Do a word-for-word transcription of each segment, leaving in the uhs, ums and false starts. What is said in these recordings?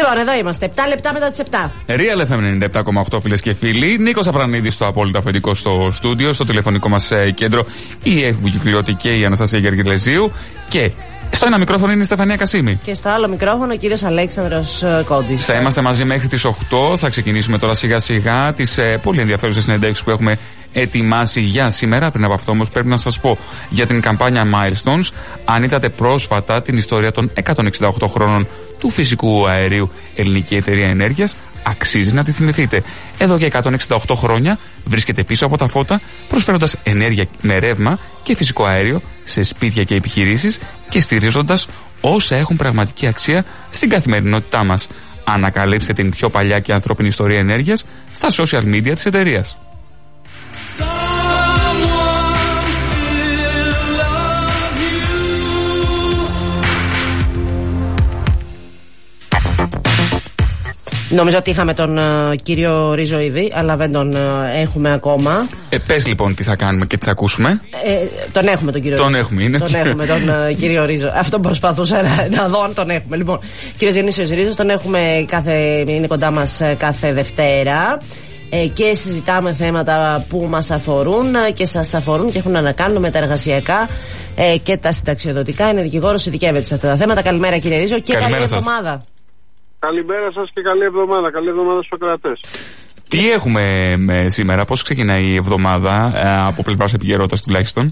Λοιπόν, εδώ είμαστε. επτά λεπτά μετά τις επτά. Real εφ εμ ενενήντα επτά κόμμα οκτώ, φίλες και φίλοι. Νίκος Απρανίδης στο απόλυτα αφεντικό στο στούντιο, στο τηλεφωνικό μας κέντρο. Η Εύη Κυκλιώτη και η Αναστασία Γεργιλεζίου. Και στο ένα μικρόφωνο είναι η Στεφανία Κασίμη. Και στο άλλο μικρόφωνο ο κύριος Αλέξανδρος Κόντης. Θα είμαστε μαζί μέχρι τις οκτώ. Θα ξεκινήσουμε τώρα σιγά σιγά τις ε, πολύ ενδιαφέρουσες συνεντεύξεις που έχουμε ετοιμάσει για σήμερα. Πριν από αυτό όμως πρέπει να σας πω για την καμπάνια Milestones. Αν είδατε πρόσφατα την ιστορία των εκατόν εξήντα οκτώ χρόνων του φυσικού αερίου Ελληνική Εταιρεία Ενέργειας, αξίζει να τη θυμηθείτε. Εδώ και εκατόν εξήντα οκτώ χρόνια βρίσκεται πίσω από τα φώτα, προσφέροντας ενέργεια με ρεύμα και φυσικό αέριο σε σπίτια και επιχειρήσεις και στηρίζοντας όσα έχουν πραγματική αξία στην καθημερινότητά μας. Ανακαλύψτε την πιο παλιά και ανθρώπινη ιστορία ενέργειας στα social media της εταιρείας. Νομίζω ότι είχαμε τον uh, κύριο Ρίζο ήδη, αλλά δεν τον uh, έχουμε ακόμα. Ε, πες λοιπόν τι θα κάνουμε και τι θα ακούσουμε. Ε, τον έχουμε τον κύριο Τον Ρίζο. έχουμε, είναι. Τον έχουμε τον uh, κύριο Ρίζο. Αυτό προσπαθούσα να, να δω αν τον έχουμε. Λοιπόν, κύριος Διονύσιος Ρίζος, τον έχουμε κάθε, είναι κοντά μας κάθε Δευτέρα. Ε, και συζητάμε θέματα που μας αφορούν και σας αφορούν και έχουν να κάνουν με τα εργασιακά ε, και τα συνταξιοδοτικά. Είναι δικηγόρος, ειδικεύεται σε αυτά τα θέματα. Καλημέρα κύριε Ρίζο και καλή εβδομάδα. Καλημέρα σας και καλή εβδομάδα. Καλή εβδομάδα στους ακροατές. Τι έχουμε με σήμερα, πώς ξεκινάει η εβδομάδα ε, από πλευράς επικαιρότητας τουλάχιστον?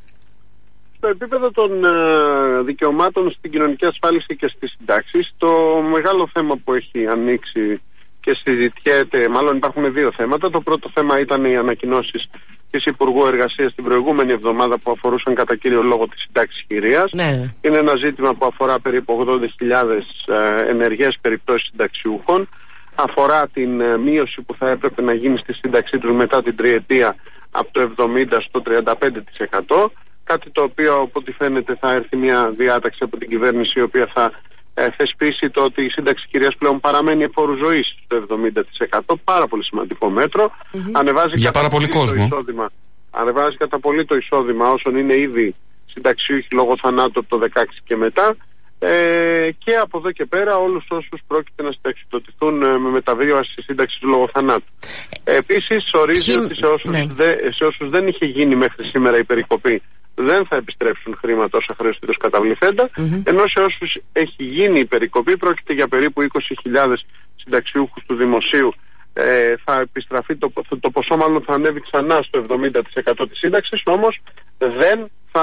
Στο επίπεδο των ε, δικαιωμάτων στην κοινωνική ασφάλιση και στις συντάξεις, το μεγάλο θέμα που έχει ανοίξει και συζητιέται, μάλλον υπάρχουν δύο θέματα. Το πρώτο θέμα ήταν οι ανακοινώσεις της Υπουργού Εργασίας την προηγούμενη εβδομάδα που αφορούσαν κατά κύριο λόγο τη συντάξη χειρίας. Ναι. Είναι ένα ζήτημα που αφορά περίπου ογδόντα χιλιάδες ε, ενεργές περιπτώσεις συνταξιούχων. Αφορά την ε, μείωση που θα έπρεπε να γίνει στη σύνταξή τους μετά την τριετία από το εβδομήντα στο τριάντα πέντε τοις εκατό. Κάτι το οποίο, από ό,τι φαίνεται, θα έρθει μια διάταξη από την κυβέρνηση η οποία θα ε, θεσπίσει το ότι η σύνταξη κυρίας πλέον παραμένει εφόρου ζωής στο εβδομήντα τοις εκατό. Πάρα πολύ σημαντικό μέτρο. Mm-hmm. Ανεβάζει για πάρα πολύ κόσμο. Εισόδημα, ανεβάζει κατά πολύ το εισόδημα όσων είναι ήδη συνταξιούχοι λόγω θανάτου από το δεκαέξι και μετά. Ε, και από εδώ και πέρα όλους όσους πρόκειται να συνταξιδοτηθούν ε, με μεταβίβαση σύνταξη λόγω θανάτου. Ε, επίσης ορίζει ότι σε όσους, ναι. δε, σε όσους δεν είχε γίνει μέχρι σήμερα η περικοπή δεν θα επιστρέψουν χρήματα όσα χρέωστηρος καταβληθέντα, mm-hmm. ενώ σε όσους έχει γίνει η περικοπή πρόκειται για περίπου είκοσι χιλιάδες συνταξιούχους του δημοσίου. Ε, θα επιστραφεί το, το, το ποσό μάλλον θα ανέβει ξανά στο εβδομήντα τοις εκατό της σύνταξης, όμως δεν θα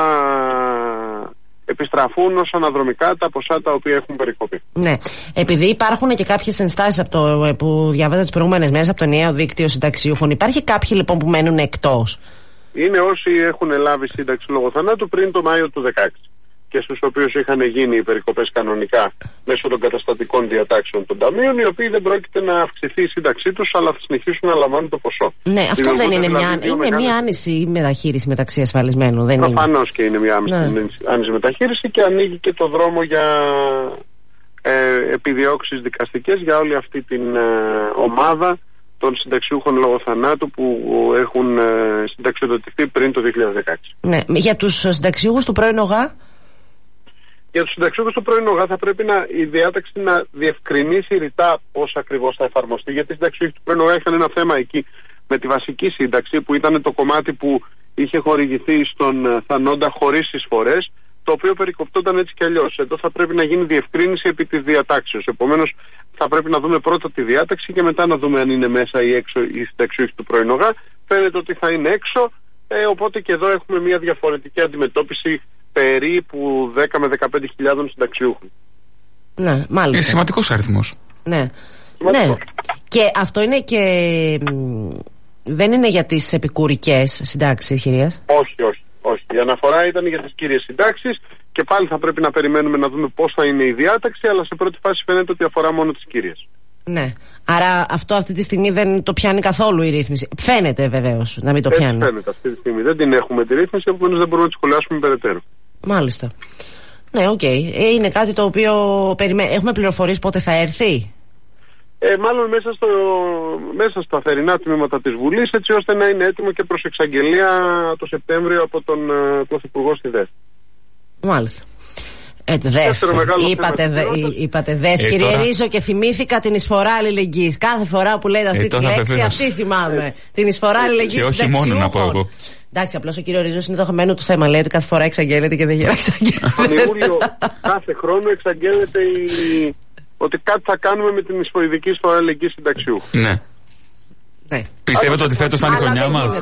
επιστραφούν ως αναδρομικά τα ποσά τα οποία έχουν περικοπεί. Ναι. Επειδή υπάρχουν και κάποιες ενστάσεις από το, που διαβάζα τις προηγούμενες μέρες από το ενιαίο δίκτυο συνταξιούχων, υπάρχει κάποιοι λοιπόν που μένουν εκτός? Είναι όσοι έχουν λάβει σύνταξη λόγω θανάτου πριν το Μάιο του δεκαέξι και στους οποίους είχαν γίνει οι περικοπές κανονικά μέσω των καταστατικών διατάξεων των ταμείων, οι οποίοι δεν πρόκειται να αυξηθεί η σύνταξή τους, αλλά θα συνεχίσουν να λαμβάνουν το ποσό. Ναι, αυτό δεν είναι, δηλαδή μια, είναι μεγάλες... μια άνηση μεταχείριση μεταξύ ασφαλισμένων. Προφανώς και είναι μια άνηση, ναι. άνηση μεταχείριση και ανοίγει και το δρόμο για ε, επιδιώξεις δικαστικές για όλη αυτή την ε, ομάδα των συνταξιούχων λόγω θανάτου που έχουν ε, συνταξιοδοτηθεί πριν το δύο χιλιάδες δεκαέξι. Ναι, για τους συνταξιούχους του πρώην ΟΓΑ. Για τους συνταξιούχους του πρώην ΟΓΑ θα πρέπει να, η διάταξη να διευκρινίσει ρητά πώς ακριβώς θα εφαρμοστεί. Γιατί οι συνταξιούχοι του πρώην ΟΓΑ είχαν ένα θέμα εκεί με τη βασική σύνταξη που ήταν το κομμάτι που είχε χορηγηθεί στον θανόντα χωρίς εισφορές, το οποίο περικοπτόταν έτσι κι αλλιώς. Εδώ θα πρέπει να γίνει διευκρίνηση επί της διατάξεως. Επομένως, θα πρέπει να δούμε πρώτα τη διάταξη και μετά να δούμε αν είναι μέσα ή έξω οι συνταξιούχοι του πρώην ΟΓΑ. Φαίνεται ότι θα είναι έξω, ε, οπότε και εδώ έχουμε μια διαφορετική αντιμετώπιση περίπου δέκα με δεκαπέντε χιλιάδων συνταξιούχων. Ναι, μάλιστα. Είναι σημαντικός αριθμός. Ναι. ναι. Και αυτό είναι και. Δεν είναι για τις επικουρικές συντάξεις, κυρίας? Όχι, όχι. Όχι. Η αναφορά ήταν για τις κύριες συντάξεις και πάλι θα πρέπει να περιμένουμε να δούμε πώς θα είναι η διάταξη, αλλά σε πρώτη φάση φαίνεται ότι αφορά μόνο τις κύριες. Ναι. Άρα αυτό αυτή τη στιγμή δεν το πιάνει καθόλου η ρύθμιση. Φαίνεται βεβαίως να μην το Έτσι πιάνει. Φαίνεται αυτή τη στιγμή. Δεν την έχουμε τη ρύθμιση, επομένως δεν μπορούμε να τη σχολιάσουμε περαιτέρω. Μάλιστα. Ναι, οκ. Okay. Ε, είναι κάτι το οποίο περιμέ... έχουμε πληροφορίες πότε θα έρθει. Ε, μάλλον μέσα, στο, μέσα στα θερινά τμήματα της Βουλής, έτσι ώστε να είναι έτοιμο και προς εξαγγελία το Σεπτέμβριο από τον uh, Πρωθυπουργό στη ΔΕΘ. Μάλιστα. Ε, δεύτερο μεγάλο είπατε, δε, είπατε δεύτερη, ε, τώρα... Ρίζο, και θυμήθηκα την εισφορά αλληλεγγύης. Κάθε φορά που λέτε αυτή ε, τη λέξη, βεβαίως. Αυτή θυμάμαι. Ε. Την εισφορά αλληλεγγύης. Και όχι μόνο να πω εγώ. Εντάξει, απλώς ο κύριο Ρίζος είναι το χαμένο του θέμα. Λέει ότι κάθε φορά εξαγγέλλεται και δεν γυρνάει εξαγγέλλεται. Τον Ιούλιο κάθε χρόνο εξαγγέλλεται η... ότι κάτι θα κάνουμε με την ειδική εισφορά αλληλεγγύης συνταξιούχου. Ναι. ναι. Πιστεύετε ότι φέτος θα είναι η χρονιά μας?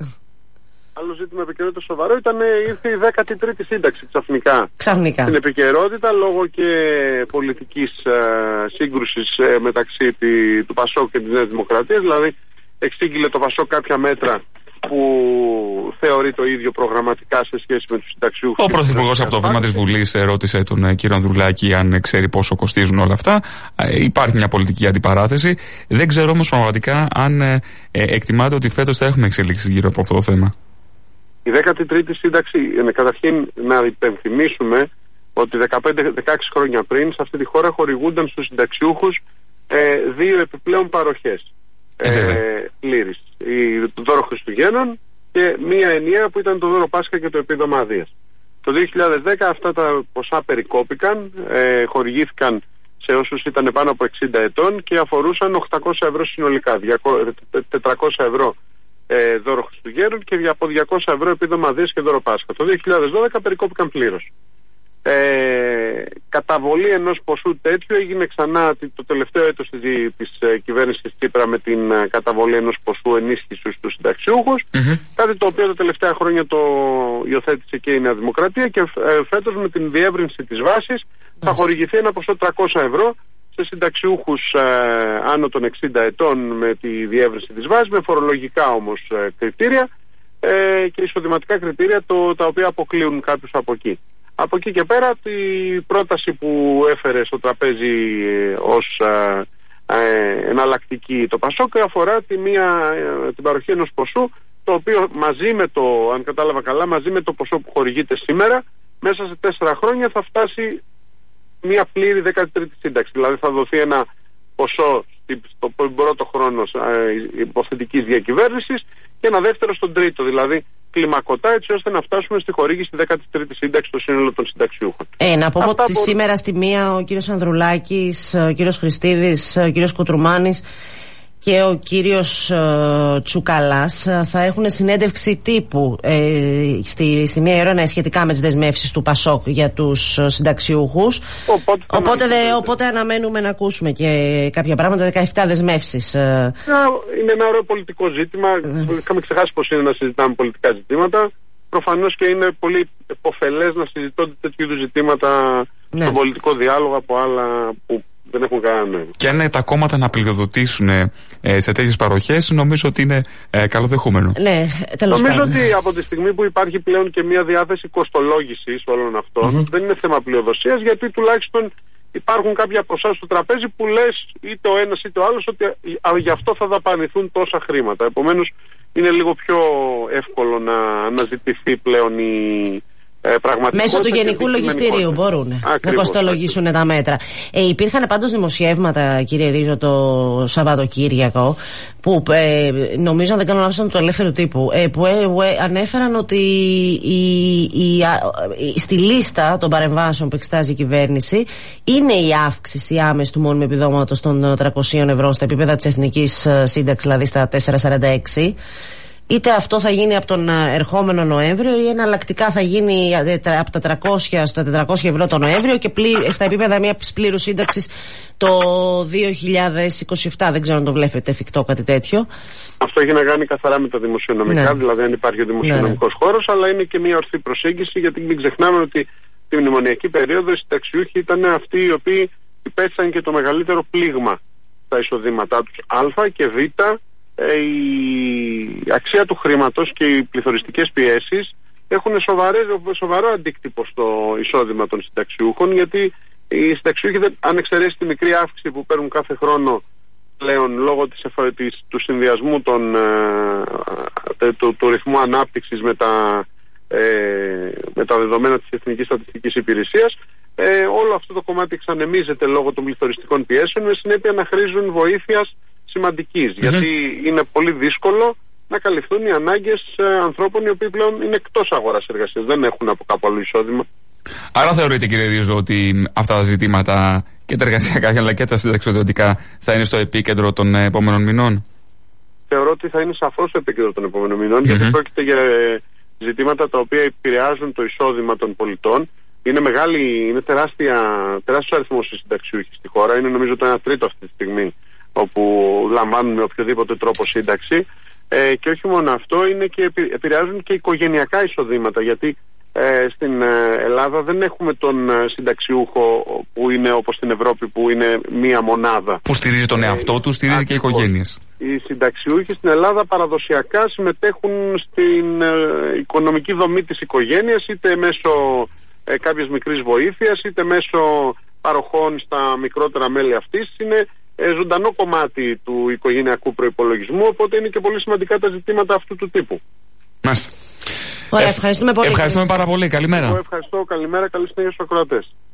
Άλλο ζήτημα επικαιρότητα σοβαρό ήταν ήρθε η δέκατη τρίτη σύνταξη ξαφνικά. Ξαφνικά. Στην επικαιρότητα λόγω και πολιτικής ε, σύγκρουσης ε, μεταξύ τη, του Πασόκ και της Νέας Δημοκρατίας. Δηλαδή εξήγηλε το Πασόκ κάποια μέτρα που θεωρεί το ίδιο προγραμματικά σε σχέση με τους συνταξιούχους. Ο Πρωθυπουργός από το βήμα της Βουλής ρώτησε τον ε, κύριο Ανδρουλάκη αν ξέρει πόσο κοστίζουν όλα αυτά. Ε, υπάρχει μια πολιτική αντιπαράθεση. Δεν ξέρω όμως πραγματικά αν ε, ε, εκτιμάτε ότι φέτος θα έχουμε εξελίξει γύρω από αυτό το θέμα. Η δέκατη τρίτη σύνταξη, καταρχήν να υπενθυμίσουμε ότι δεκαπέντε δεκαέξι χρόνια πριν σε αυτή τη χώρα χορηγούνταν στους συνταξιούχους ε, δύο επιπλέον παροχές ε, πλήρης. Το δώρο Χριστουγέννων και μία ενιαία που ήταν το δώρο Πάσχα και το επίδομα αδείας. Το δύο χιλιάδες δέκα αυτά τα ποσά περικόπηκαν, ε, χορηγήθηκαν σε όσους ήταν πάνω από εξήντα ετών και αφορούσαν οκτακόσια ευρώ συνολικά, τετρακόσια ευρώ Ε, δώρο Χριστουγέννων και από διακόσια ευρώ επίδομα αδείας και δώρο Πάσχα. Το δύο χιλιάδες δώδεκα περικόπηκαν πλήρως. Ε, καταβολή ενός ποσού τέτοιου έγινε ξανά το τελευταίο έτος της, της ε, κυβέρνησης Τσίπρα με την ε, καταβολή ενός ποσού ενίσχυσης στους συνταξιούχους. Mm-hmm. Κάτι το οποίο τα τελευταία χρόνια το υιοθέτησε και η Νέα Δημοκρατία και ε, φέτος με την διεύρυνση της βάσης mm-hmm. θα χορηγηθεί ένα ποσό τριακόσια ευρώ σε συνταξιούχους ε, άνω των εξήντα ετών με τη διεύρυνση της βάσης, με φορολογικά όμως ε, κριτήρια ε, και εισοδηματικά κριτήρια το, τα οποία αποκλείουν κάποιους από εκεί. Από εκεί και πέρα η πρόταση που έφερε στο τραπέζι ε, ως ε, ε, εναλλακτική το Πασόκ αφορά τη μία, ε, την παροχή ενός ποσού το οποίο μαζί με το, αν κατάλαβα καλά, μαζί με το ποσό που χορηγείται σήμερα μέσα σε τέσσερα χρόνια θα φτάσει μια πλήρη δέκατη τρίτη σύνταξη. Δηλαδή θα δοθεί ένα ποσό στο πρώτο χρόνο ε, υποθετικής διακυβέρνησης και ένα δεύτερο στον τρίτο. Δηλαδή κλιμακωτά έτσι ώστε να φτάσουμε στη χορήγηση δέκατη τρίτη σύνταξη στο σύνολο των συνταξιούχων. Ε, να πούμε ότι μπορεί... σήμερα στη μία ο κύριος Ανδρουλάκης, ο κύριος Χριστίδης, ο κύριος Κουτρουμάνης και ο κύριος ε, Τσουκαλάς θα έχουν συνέντευξη τύπου ε, στη, στη μία ώρα σχετικά με τις δεσμεύσεις του Πασόκ για τους συνταξιούχους. Οπότε, οπότε, δε, οπότε αναμένουμε να ακούσουμε και κάποια πράγματα, δεκαεπτά δεσμεύσεις. Ε. Είναι ένα ωραίο πολιτικό ζήτημα. Mm. Είχαμε ξεχάσει πως είναι να συζητάμε πολιτικά ζητήματα. Προφανώς και είναι πολύ επωφελές να συζητώνται τέτοιου είδους ζητήματα ναι. στον πολιτικό διάλογο από άλλα που δεν έχουν κανένα νόημα. Και αν τα κόμματα να πληροδοτήσουν ε, σε τέτοιες παροχές, νομίζω ότι είναι ε, καλοδεχούμενο. Ναι, τέλος νομίζω πάντων. ότι από τη στιγμή που υπάρχει πλέον και μια διάθεση κοστολόγησης όλων αυτών, mm-hmm. δεν είναι θέμα πλειοδοσίας, γιατί τουλάχιστον υπάρχουν κάποια ποσά στο τραπέζι που λες είτε ο ένας είτε ο άλλος ότι γι' αυτό θα δαπανηθούν τόσα χρήματα. Επομένως, είναι λίγο πιο εύκολο να αναζητηθεί πλέον η. Ε, Μέσω του Γενικού Λογιστηρίου μπορούν ακριβώς, να κοστολογήσουν ακριβώς. τα μέτρα. Ε, υπήρχαν πάντως δημοσιεύματα, κύριε Ρίζο, το Σαββατοκύριακο, που ε, νομίζω, αν δεν κάνω λάθος, του Ελεύθερου Τύπου, ε, που ε, ε, ανέφεραν ότι η, η, α, η, στη λίστα των παρεμβάσεων που εξετάζει η κυβέρνηση είναι η αύξηση άμεση του μόνιμου επιδόματος των τριακοσίων ευρώ στα επίπεδα της εθνικής σύνταξης, δηλαδή στα τετρακόσια σαράντα έξι. Είτε αυτό θα γίνει από τον ερχόμενο Νοέμβριο ή εναλλακτικά θα γίνει από τα τριακόσια στα τετρακόσια ευρώ τον Νοέμβριο και πλή, στα επίπεδα μια πλήρους σύνταξης το δύο χιλιάδες είκοσι επτά. Δεν ξέρω αν το βλέπετε εφικτό κάτι τέτοιο. Αυτό έχει να κάνει καθαρά με τα δημοσιονομικά, ναι. δηλαδή αν υπάρχει ο δημοσιονομικός ναι. χώρος, αλλά είναι και μια ορθή προσέγγιση, γιατί μην ξεχνάμε ότι τη μνημονιακή περίοδο οι συνταξιούχοι ήταν αυτοί οι οποίοι υπέστησαν και το μεγαλύτερο πλήγμα στα εισοδήματά τους. Α και Β. Η αξία του χρήματος και οι πληθωριστικές πιέσεις έχουν σοβαρές, σοβαρό αντίκτυπο στο εισόδημα των συνταξιούχων, γιατί οι συνταξιούχοι, αν εξαιρέσει τη μικρή αύξηση που παίρνουν κάθε χρόνο πλέον λόγω της, της, του συνδυασμού των, ε, του, του ρυθμού ανάπτυξης με τα, ε, με τα δεδομένα της Εθνικής Στατιστικής Υπηρεσίας, ε, όλο αυτό το κομμάτι εξανεμίζεται λόγω των πληθωριστικών πιέσεων, με συνέπεια να χρήζουν βοήθειας σημαντικής, mm-hmm. γιατί είναι πολύ δύσκολο να καλυφθούν οι ανάγκες ε, ανθρώπων οι οποίοι πλέον είναι εκτός αγοράς εργασίας, δεν έχουν από κάπου άλλο εισόδημα. Άρα θεωρείτε, κύριε Ρίζο, ότι αυτά τα ζητήματα και τα εργασιακά αλλά και τα συνταξιοδοτικά θα είναι στο επίκεντρο των επόμενων μηνών? Θεωρώ ότι θα είναι σαφώς στο επίκεντρο των επόμενων μηνών, mm-hmm. γιατί πρόκειται για ζητήματα τα οποία επηρεάζουν το εισόδημα των πολιτών. Είναι μεγάλη, είναι τεράστια, τεράστιος αριθμός συνταξιούχοι στη χώρα. Είναι νομίζω το ένα τρίτο αυτή τη στιγμή όπου λαμβάνουν με οποιοδήποτε τρόπο σύνταξη. Ε, και όχι μόνο αυτό, είναι και επηρεάζουν και οικογενειακά εισοδήματα. Γιατί ε, στην Ελλάδα δεν έχουμε τον συνταξιούχο που είναι όπως στην Ευρώπη, που είναι μία μονάδα. Που στηρίζει τον εαυτό ε, του, στηρίζει και οι οικογένειες. Οι συνταξιούχοι στην Ελλάδα παραδοσιακά συμμετέχουν στην ε, οικονομική δομή της οικογένειας, είτε μέσω ε, κάποιες μικρής βοήθειας, είτε μέσω παροχών στα μικρότερα μέλη αυτής. Είναι ε, ζωντανό κομμάτι του οικογενειακού προϋπολογισμού, οπότε είναι και πολύ σημαντικά τα ζητήματα αυτού του τύπου. Μάλιστα. Ωραία, ευχαριστούμε πολύ. Ευχαριστούμε πάρα πολύ. Καλημέρα. Εγώ ευχαριστώ. Καλημέρα. Καλή συνέχεια στους ακροατές.